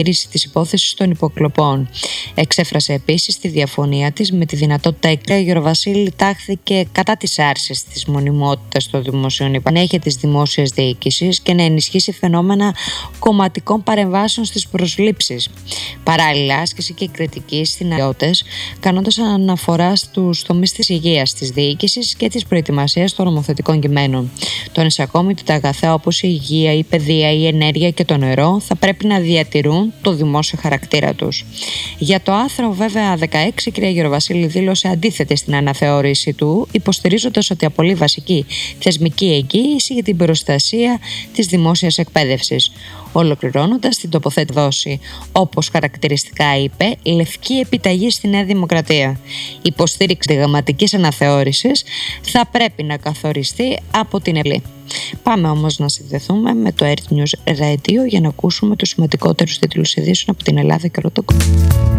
της υπόθεσης των υποκλοπών. Εξέφρασε επίσης τη διαφωνία της με τη δυνατότητα η Γεροβασίλη τάχθηκε κατά της άρσης της μονιμότητας των δημοσίων υπαλλήλων της δημόσιας διοίκησης και να ενισχύσει φαινόμενα κομματικών παρεμβάσεων στις προσλήψεις. Παράλληλα, άσκησε και κριτική στην ιδιώτες, κάνοντας αναφορά στους τομείς της υγείας, της διοίκησης και της προετοιμασίας των νομοθετικών κειμένων. Τόνισε ακόμη ότι τα αγαθά όπως η υγεία, η παιδεία, η ενέργεια και το νερό θα πρέπει να διατηρούν το δημόσιο χαρακτήρα τους. Για το άρθρο βέβαια 16, η κυρία Γεροβασίλη δήλωσε αντίθετη στην αναθεώρηση του, υποστηρίζοντας ότι απολύει βασική θεσμική εγγύηση για την προστασία της δημόσιας εκπαίδευσης. Ολοκληρώνοντας την τοποθέτηση δώσει, όπως χαρακτηριστικά είπε, λευκή επιταγή στη Νέα Δημοκρατία. Η υποστήριξη γραμματικής αναθεώρησης θα πρέπει να καθοριστεί από την ΕΛΗ. Πάμε όμως να συνδεθούμε με το Earth News Radio για να ακούσουμε τους σημαντικότερους τίτλους ειδήσεων από την Ελλάδα και όλο τον κόσμο.